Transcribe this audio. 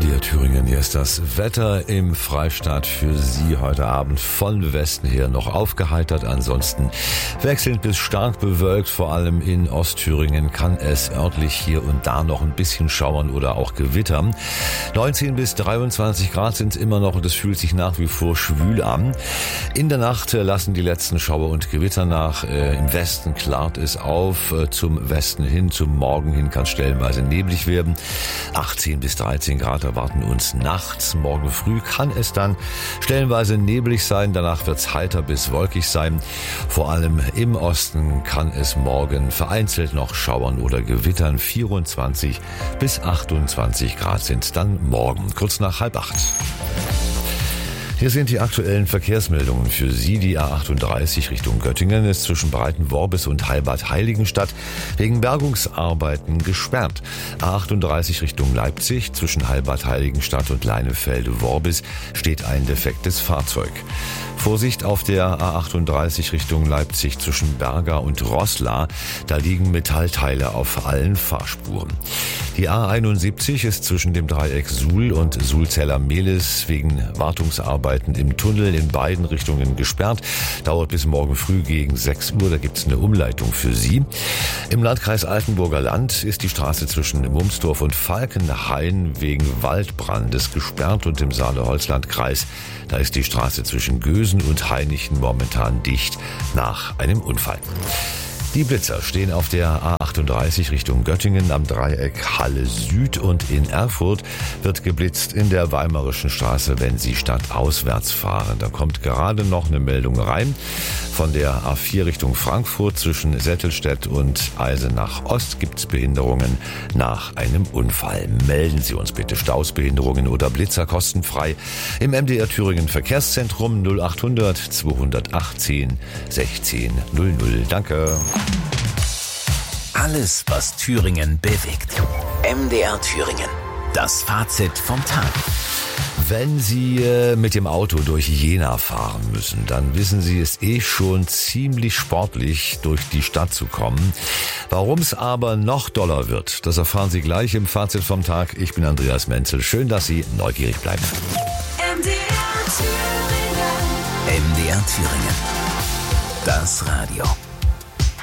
MDR Thüringen, hier ist das Wetter im Freistaat für Sie heute Abend von Westen her noch aufgeheitert. Ansonsten wechselnd bis stark bewölkt, vor allem in Ostthüringen kann es örtlich hier und da noch ein bisschen schauern oder auch gewittern. 19 bis 23 Grad sind es immer noch und es fühlt sich nach wie vor schwül an. In der Nacht lassen die letzten Schauer und Gewitter nach. Im Westen klart es auf, zum Westen hin, zum Morgen hin kann es stellenweise neblig werden. 18 bis 13 Grad erwarten uns nachts. Morgen früh kann es dann stellenweise neblig sein. Danach wird es heiter bis wolkig sein. Vor allem im Osten kann es morgen vereinzelt noch schauern oder gewittern. 24 bis 28 Grad sind dann morgen, kurz nach 7:30. Hier sind die aktuellen Verkehrsmeldungen für Sie. Die A38 Richtung Göttingen ist zwischen Breitenworbis und Heilbad-Heiligenstadt wegen Bergungsarbeiten gesperrt. A38 Richtung Leipzig zwischen Heilbad-Heiligenstadt und Leinefelde-Worbis steht ein defektes Fahrzeug. Vorsicht auf der A38 Richtung Leipzig zwischen Berga und Roßla. Da liegen Metallteile auf allen Fahrspuren. Die A71 ist zwischen dem Dreieck Suhl und Sulzeller-Mehlis wegen Wartungsarbeiten im Tunnel in beiden Richtungen gesperrt. Dauert bis morgen früh gegen 6 Uhr. Da gibt es eine Umleitung für Sie. Im Landkreis Altenburger Land ist die Straße zwischen Mumsdorf und Falkenhain wegen Waldbrandes gesperrt und im Saale-Holzland-Kreis, da ist die Straße zwischen Gösen und Hainichen momentan dicht nach einem Unfall. Die Blitzer stehen auf der A38 Richtung Göttingen am Dreieck Halle Süd und in Erfurt wird geblitzt in der Weimarischen Straße, wenn Sie stadtauswärts fahren. Da kommt gerade noch eine Meldung rein. Von der A4 Richtung Frankfurt zwischen Settelstedt und Eisenach Ost gibt es Behinderungen nach einem Unfall. Melden Sie uns bitte Stausbehinderungen oder Blitzer kostenfrei im MDR Thüringen Verkehrszentrum 0800 218 16 00. Danke. Alles, was Thüringen bewegt. MDR Thüringen. Das Fazit vom Tag. Wenn Sie mit dem Auto durch Jena fahren müssen, dann wissen Sie, es ist schon ziemlich sportlich, durch die Stadt zu kommen. Warum es aber noch doller wird, das erfahren Sie gleich im Fazit vom Tag. Ich bin Andreas Menzel. Schön, dass Sie neugierig bleiben. MDR Thüringen. MDR Thüringen. Das Radio.